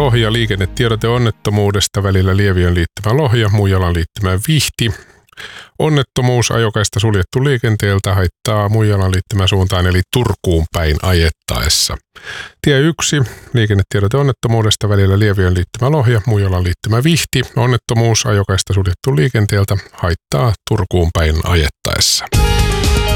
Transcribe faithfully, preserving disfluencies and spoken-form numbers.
Lohja, liikennetiedote onnettomuudesta, välillä Lieviön liittymä Lohja, Muijalan liittymä Vihti. Onnettomuus, ajokaista suljettu liikenteeltä, haittaa Muijalan liittymä suuntaan eli Turkuun päin ajettaessa. Tie yksi, liikennetiedote onnettomuudesta, välillä Lieviön liittymä Lohja, Muijalan liittymä Vihti. Onnettomuus, ajokaista suljettu liikenteeltä, haittaa Turkuun päin ajettaessa.